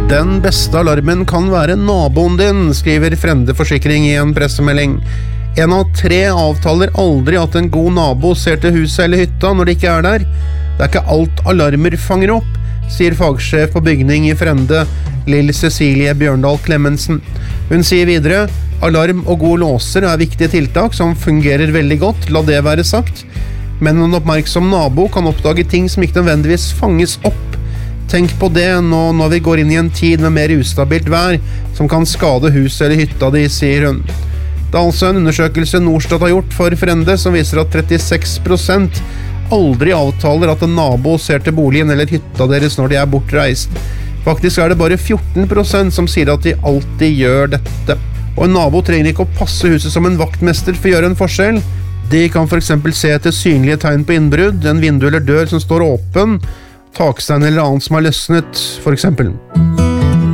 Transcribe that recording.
Den beste alarmen kan være naboen din, skriver Frende Forsikring i en pressemelding. 1 av 3 avtaler aldri at en god nabo ser til huset eller hytta når de ikke er der. Det er ikke alt alarmer fanger opp, sier fagsjef på bygning i Frende, Lill Cecilie Bjørndal Clemensen. Hun sier videre, alarm og gode låser er viktige tiltak som fungerer veldig godt, la det være sagt. Men en oppmerksom nabo kan oppdage ting som ikke nødvendigvis fanges opp. Tenk på det nå når vi går inn i en tid med mer ustabilt vær, som kan skade huset eller hytta di, sier hun. Det er altså en undersøkelse Norstat har gjort for Frende, som viser at 36% aldri avtaler at en nabo ser til boligen eller hytta deres når de er bortreist. Faktisk er det bare 14% som sier at de alltid gjør dette. Og en nabo trenger ikke å passe huset som en vaktmester for å gjøre en forskjell. De kan for eksempel se etter synlige tegn på innbrudd, en vindu eller dør som står åpen, takstein eller annet som har løsnet, for eksempel.